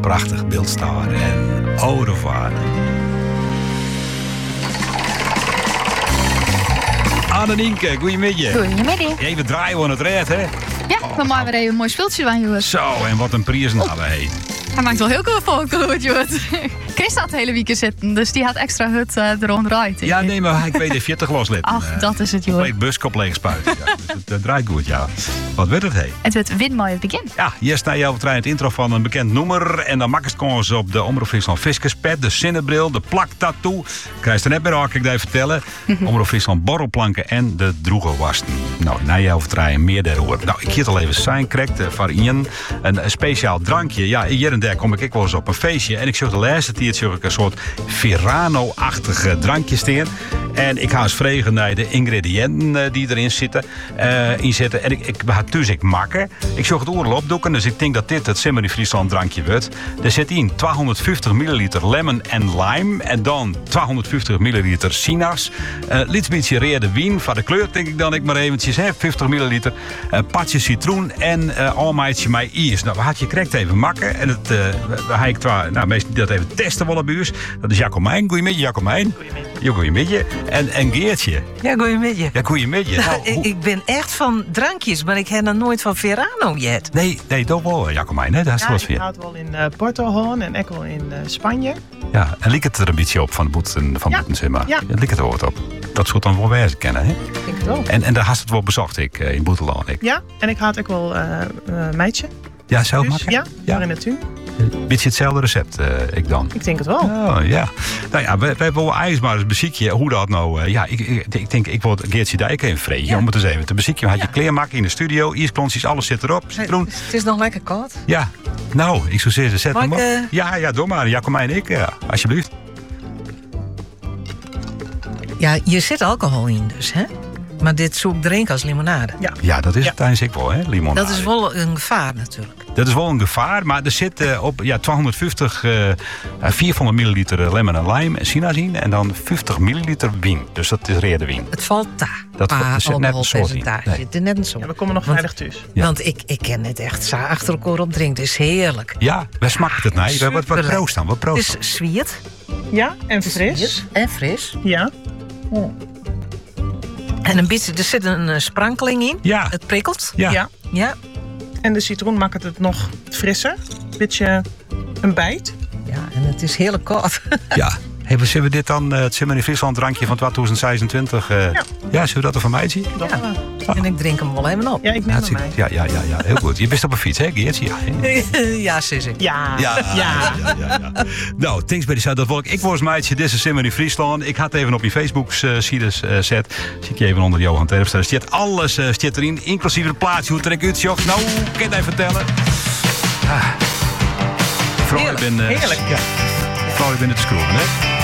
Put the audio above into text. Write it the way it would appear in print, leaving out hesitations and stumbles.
Prachtig beeldstaan en au revoir. Annemieke, goeiemiddag. Goedemiddag. Even draaien aan het red, hè? Ja, dan maken we weer even een mooi speeltje van, jongens. Zo, en wat een prijs nou, hé. Hij maakt wel heel veel volk, jongens. Chris had het hele weekend zitten, dus die had extra hut eronder rijdt. Ja, nee, maar ik weet de 40 loslitten. Ach, dat is het, jongen. Leeg buskop, leeg spuiten. Ja. Dus het draait goed, ja. Wat werd het, hé? Het werd windmooi het begin. Ja, hier sta je over het intro van een bekend nummer. En dan makkers komen ze op de Omroep Friesland Fiskerspet, de zinnenbril, de plaktattoo. Krijg je er net bij, kan ik je vertellen. Omroep Friesland borrelplanken en de droegerwasten. Nou, na je over meer daarover. Nou, ik hier al even zijn correct voor Ian. Een speciaal drankje. Ja, hier en daar kom ik wel eens op een feestje. En ik zag de laatste tijd een soort Verano-achtige drankje staan. En ik ga eens vragen naar de ingrediënten die erin zitten. En ik had dus makken. Ik zag het oorlog opdoeken, dus ik denk dat dit het Simmer in Friesland drankje wordt. Er zit in 250 milliliter lemon en lime. En dan 250 milliliter sinaas. Iets beetje rede wien. Van de kleur denk ik dan ik maar eventjes. 50 milliliter. Patje citroen en almaatje met ijs. Nou, we had je correct even makken. En het ga ik meestal dat even testen wel op buurs. Dat is Jacomijn. Goedemiddag, Jacomijn. Goedemiddag. En Geertje. Ja, goedemiddag. Ja, goedemiddag. Nou, ik ben echt van drankjes, maar ik heb nog nooit van Verano yet. Nee, dat wel, Jacomijn. Dat is wat ik houd wel in Porto hoorn en ik wel in Spanje. Ja, en liep het er een beetje op van de boeten van Boetenzimmer. Ja. Het liep het er wat op. Dat soort dan wel wijze kennen, hè? Ik denk het wel. En daar had het wel bezocht, ik, in Boeteland. Ja, en ik had ook wel meidje. Ja, zelf Dus, maken? ja, maar in het tuin. Beetje hetzelfde recept, ik dan. Ik denk het wel. Oh, ja. Nou ja, we hebben wel ijsbaar eens beziekje. Hoe dat nou... ik denk, ik word Geertje Dijk even vregen. Om het eens even te beziekje. Had je kleermakken in de studio. Ijsklontjes, alles zit erop. Citroen. Het is nog lekker koud. Ja. Nou, ik zou zeggen, zet Mag hem op. ik, Ja, doe maar. Jacomijn en ik. Alsjeblieft. Ja, hier zit alcohol in dus, hè? Maar dit zoek drinken als limonade. Ja, dat is het tijdens ik wel, hè? Limonade. Dat is wel een gevaar natuurlijk. Dat is wel een gevaar, maar er zit op 250, 400 milliliter lemon en lime en sinaas in. En dan 50 milliliter wien. Dus dat is rede wien. Het valt daar. Dat er zit net een soort in. Nee. Zit er net een soort. Ja, we komen nog veilig thuis. Ja. Want ik ken het echt zo achter elkaar op drinken. Het is heerlijk. Ja, wij smaakt het naar. Wat proost dan? Wat Het proost is zwiert. Ja, en fris. En fris. Ja. En een beetje, er zit een sprankeling in. Ja. Het prikkelt. Ja. Ja. En de citroen maakt het nog frisser. Beetje een bijt. Ja, en het is heerlijk koud. Ja. Hey, zullen we dit dan, het Simmer in Friesland drankje van 2026? Ja, zullen we dat er van mij zien? En ik drink hem wel even op. Ja, ik neem hem mee. Ja, heel goed. Je bent op een fiets, hè, Geertje? Ja, Ja, sis ik. Ja. Ja. Nou, thanks bij die dat wil ik was meidje, dit is Simmer in Friesland. Ik had even op je Facebook-site zet. Zie ik je even onder Johan Terpstra. Zit alles zit erin, inclusief het plaatsje. Hoe trek ik uit, Joks? Nou, kan je het even vertellen? Vooral, ik ben... Heerlijk. Vooral, ik ben het te scroeven, hè?